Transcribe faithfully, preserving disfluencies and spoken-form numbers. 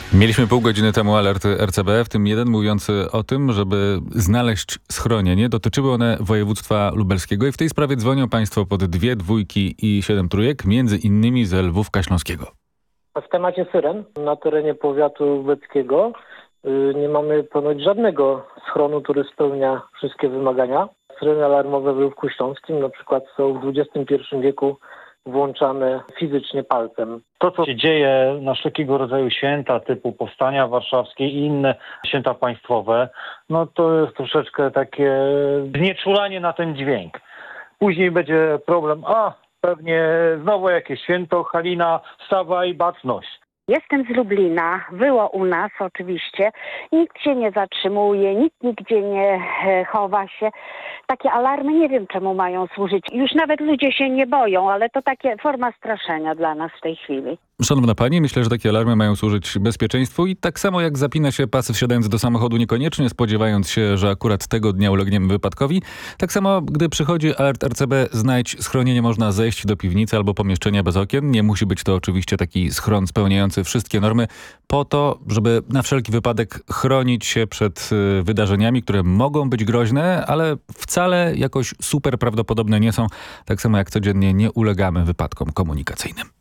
Mieliśmy pół godziny temu alert R C B, w tym jeden mówiący o tym, żeby znaleźć schronienie. Dotyczyły one województwa lubelskiego i w tej sprawie dzwonią państwo pod dwie dwójki i siedem trójek, między innymi ze Lwówka Śląskiego. W temacie syren na terenie powiatu lubeckiego yy, nie mamy ponoć żadnego schronu, który spełnia wszystkie wymagania. Syreny alarmowe w Lwówku Śląskim na przykład są w dwudziestym pierwszym wieku włączane fizycznie palcem. To, co się dzieje na wszelkiego rodzaju święta typu Powstania Warszawskie i inne święta państwowe, no to jest troszeczkę takie znieczulanie na ten dźwięk. Później będzie problem, a pewnie znowu jakieś święto, Halina, wstawaj, baczność. Jestem z Lublina, było u nas oczywiście, nikt się nie zatrzymuje, nikt nigdzie nie e, chowa się. Takie alarmy nie wiem czemu mają służyć. Już nawet ludzie się nie boją, ale to takie forma straszenia dla nas w tej chwili. Szanowna pani, myślę, że takie alarmy mają służyć bezpieczeństwu i tak samo jak zapina się pasy wsiadając do samochodu niekoniecznie spodziewając się, że akurat tego dnia ulegniemy wypadkowi, tak samo gdy przychodzi alert R C B, znajdź schronienie, można zejść do piwnicy albo pomieszczenia bez okien. Nie musi być to oczywiście taki schron spełniający wszystkie normy, po to, żeby na wszelki wypadek chronić się przed y, wydarzeniami, które mogą być groźne, ale wcale jakoś super prawdopodobne nie są, tak samo jak codziennie nie ulegamy wypadkom komunikacyjnym.